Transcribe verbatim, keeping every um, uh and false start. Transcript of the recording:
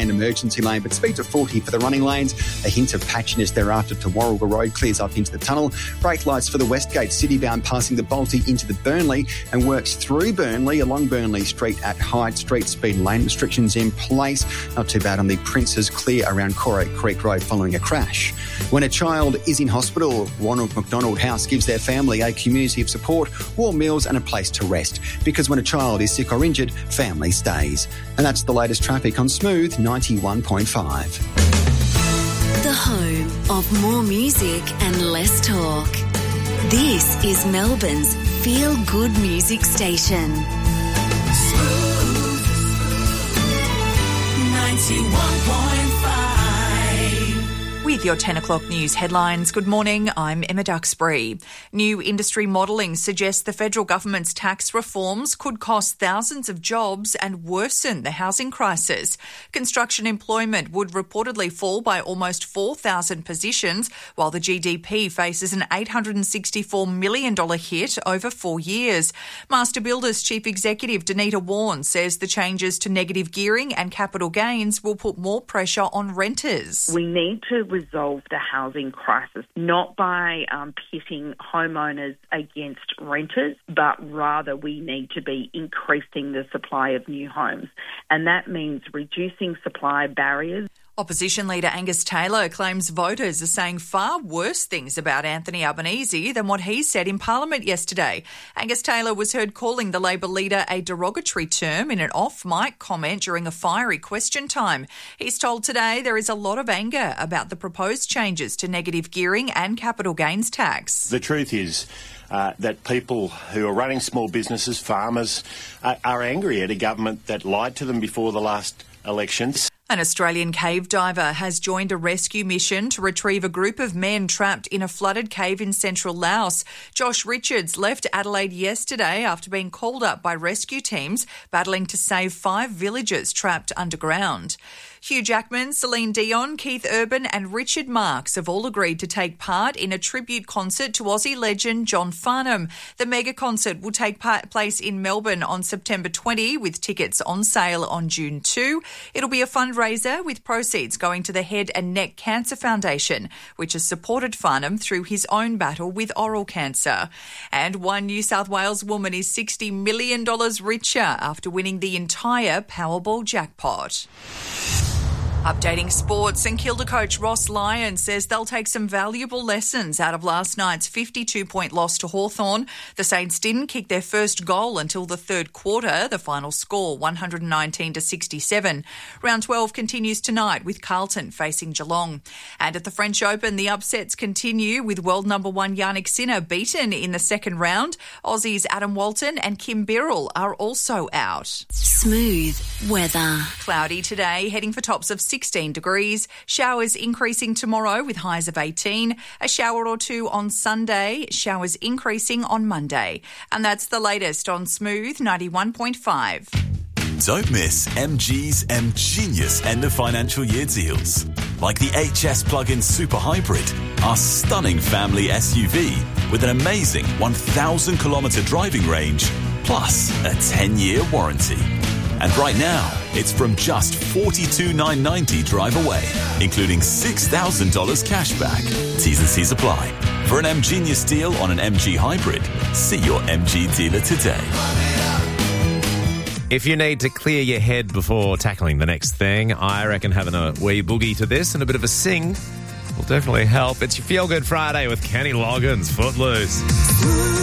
and emergency lane, but speeds at forty for the running lanes. A hint of patchiness thereafter to Warragul Road clears up into the tunnel. Brake lights for the Westgate Citybound passing the Balti into the Burnley and works through Burnley along Burnley Street at Hyde Street. Speed and lane restrictions in place. Not too bad on the Princes Clear around Corate Creek Road following a crash. When a child is in hospital, Ronald McDonald House gives their family a community of support, warm meals and a place to rest. Because when a child is sick or injured, family stays. And that's the latest traffic on Smooth ninety-one point five. The home of more music and less talk. This is Melbourne's Feel Good Music Station. Smooth ninety-one point five. With your ten o'clock news headlines, good morning, I'm Emma Duxbury. New industry modelling suggests the federal government's tax reforms could cost thousands of jobs and worsen the housing crisis. Construction employment would reportedly fall by almost four thousand positions, while the G D P faces an eight hundred sixty-four million dollars hit over four years. Master Builders Chief Executive Danita Warren says the changes to negative gearing and capital gains will put more pressure on renters. We need to resolve the housing crisis, not by um, pitting homeowners against renters, but rather we need to be increasing the supply of new homes. And that means reducing supply barriers. Opposition leader Angus Taylor claims voters are saying far worse things about Anthony Albanese than what he said in Parliament yesterday. Angus Taylor was heard calling the Labor leader a derogatory term in an off-mic comment during a fiery question time. He's told Today there is a lot of anger about the proposed changes to negative gearing and capital gains tax. The truth is Uh, that people who are running small businesses, farmers, uh, are angry at a government that lied to them before the last elections. An Australian cave diver has joined a rescue mission to retrieve a group of men trapped in a flooded cave in central Laos. Josh Richards left Adelaide yesterday after being called up by rescue teams battling to save five villagers trapped underground. Hugh Jackman, Celine Dion, Keith Urban and Richard Marx have all agreed to take part in a tribute concert to Aussie legend John Farnham. The mega concert will take part, place in Melbourne on September twentieth with tickets on sale on June second. It'll be a fundraiser with proceeds going to the Head and Neck Cancer Foundation, which has supported Farnham through his own battle with oral cancer. And one New South Wales woman is sixty million dollars richer after winning the entire Powerball jackpot. Updating sports, St Kilda coach Ross Lyon says they'll take some valuable lessons out of last night's fifty-two point loss to Hawthorn. The Saints didn't kick their first goal until the third quarter, the final score one hundred nineteen to sixty-seven. Round twelve continues tonight with Carlton facing Geelong. And at the French Open, the upsets continue with world number one Yannick Sinner beaten in the second round. Aussies Adam Walton and Kim Birrell are also out. Smooth weather. Cloudy today, heading for tops of sixteen degrees. Showers increasing tomorrow with highs of eighteen. A shower or two on Sunday. Showers increasing on Monday. And that's the latest on Smooth ninety-one point five. Don't miss M G's M Genius end of financial year deals. Like the H S Plug-in Super Hybrid, our stunning family S U V with an amazing one thousand kilometre driving range, plus a ten-year warranty. And right now, it's from just forty-two thousand nine hundred ninety dollars drive away, including six thousand dollars cash back. T's and C's apply. For an M Genius deal on an M G Hybrid, see your M G dealer today. If you need to clear your head before tackling the next thing, I reckon having a wee boogie to this and a bit of a sing will definitely help. It's your Feel Good Friday with Kenny Loggins, Footloose.